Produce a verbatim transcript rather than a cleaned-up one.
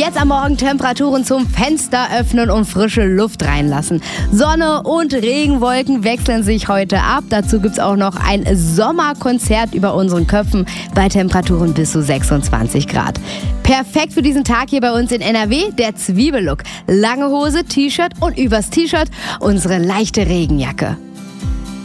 Jetzt am Morgen Temperaturen zum Fenster öffnen und frische Luft reinlassen. Sonne und Regenwolken wechseln sich heute ab. Dazu gibt es auch noch ein Sommerkonzert über unseren Köpfen bei Temperaturen bis zu sechsundzwanzig Grad. Perfekt für diesen Tag hier bei uns in N R W, der Zwiebellook. Lange Hose, T-Shirt und übers T-Shirt unsere leichte Regenjacke.